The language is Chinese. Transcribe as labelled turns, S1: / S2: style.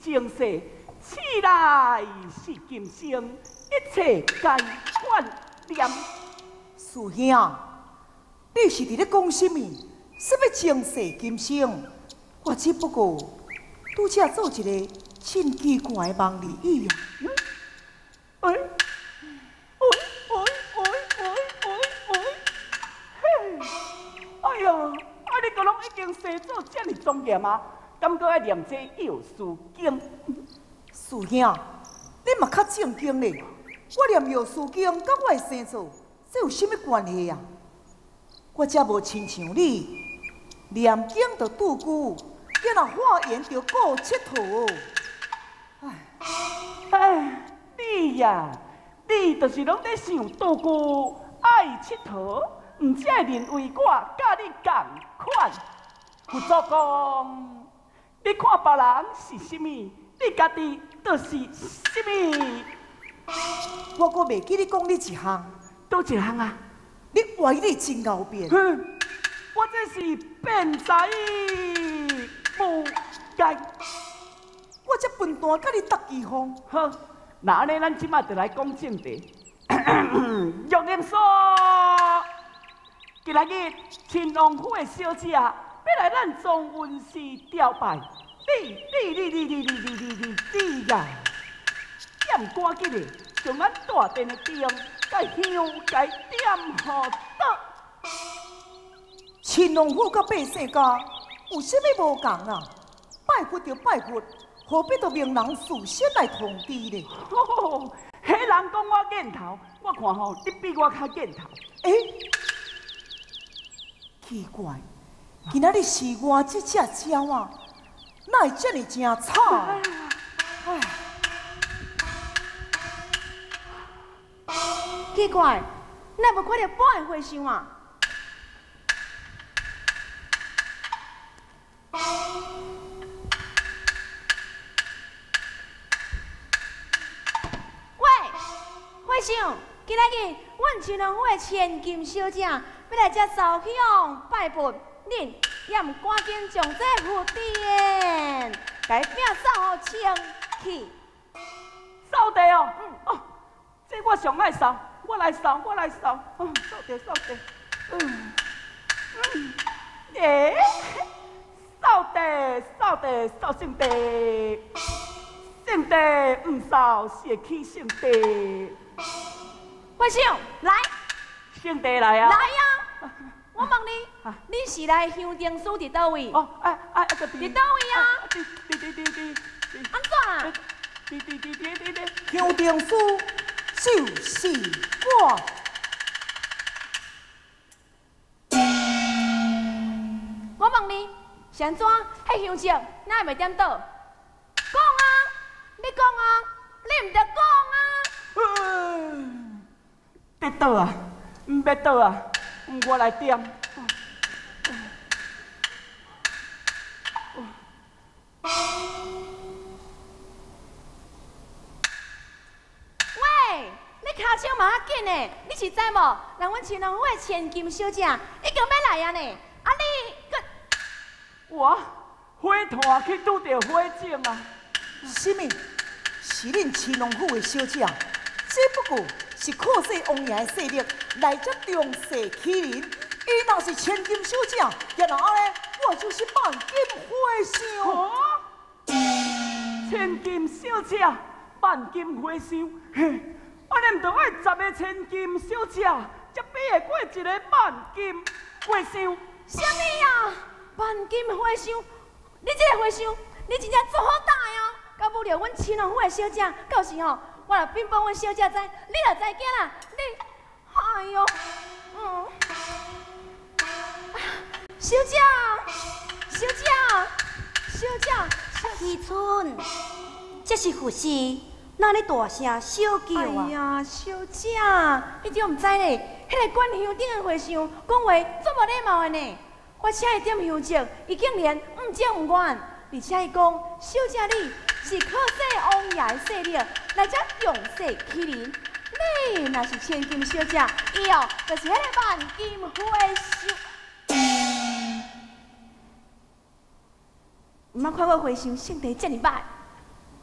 S1: 生世，起来是今生，一切皆怨念。
S2: 师兄，你是伫咧讲什么？什么前世今生？我只不过拄则做一个真奇怪的梦而已啊！
S1: 喂，嘿，哎呀，啊你个拢已经生做这么庄严啊，敢搁爱念这药师经？
S2: 师兄，你嘛较正经咧！我念药师经，甲我的生做，这有甚物关系啊？我才无亲像你，念经就拄久，竟然化缘就过佚佗。
S1: 哎，你呀，你就是拢在想度过爱佚佗，毋只会认为我甲你共款。佛祖讲，你看别人是什么，你家己就是什么。
S2: 我阁袂记你讲你一项，
S1: 倒一项啊？
S2: 你歪理真后边。
S1: 我这是变财不该。
S2: 我这笨蛋，甲你搭机风。
S1: 好，那安尼咱即马就来讲正题。玉林说，今仔日秦王府的小姐要来咱庄文寺吊拜，你呀，点赶紧的，将咱大殿的灯甲香该点好倒。
S2: 秦王府甲百姓家有啥物无共啊？拜佛就拜佛，何必到名人事先来通知呢？
S1: 迄人讲我瘾头，我看吼，你比我较瘾头。
S2: 奇怪，今仔日是我这只鸟啊，哪会这么正吵？
S3: 奇怪，哪无看到半个和尚啊？喂，和尚，今仔日阮秦王府的千金小姐要来这烧香拜佛，恁也毋赶紧将这福典改变扫清去。
S1: 扫地哦，这我上爱扫，我来扫。扫地。扫圣地，圣地唔扫是会起圣地。
S3: 和尚，来，
S1: 圣地来啊！
S3: 来呀！我问你，你是来香灯寺伫倒位？
S1: 哦，
S3: 伫倒位啊？安怎啊？
S2: 香灯寺就是我。
S3: 我问你，是安怎？迄香烛哪会袂点倒？讲啊！你讲啊！你毋得讲啊！
S1: 别倒啊！唔别倒啊！我来点。
S3: 喂，你骹手嘛较紧呢？你是知无？人阮秦王府的千金小姐已经要来啊呢！啊你个
S1: 我火炭去拄着火警啊！
S2: 什么？是恁秦王府的小姐？只不过是靠世王爷的势力来这中世欺人。伊若是千金小姐，然后安尼，我就是万金和尚。
S1: 千金小姐，万金和尚，嘿，安尼唔着爱10个千金小姐，才比会过一个万金和尚。
S3: 什么呀？万金和尚，你这个和尚，你真正做好大呀！到不了阮秦王府的小姐，到时候我若禀报阮小姐知，你就知惊啦。你，哎呦，小姐，
S4: 渔村，这是护士，哪里大声小叫啊？
S3: 哎呀，小姐，你怎毋知呢？迄个管香顶的和尚讲话足无礼貌的呢。我请伊点香烛，伊竟然唔情唔愿，而且伊讲，小姐你是靠这王爷的势力来这用势欺人。你若是千金小姐，伊哦就是迄个万金和尚。毋捌看过和尚性地遮尔歹。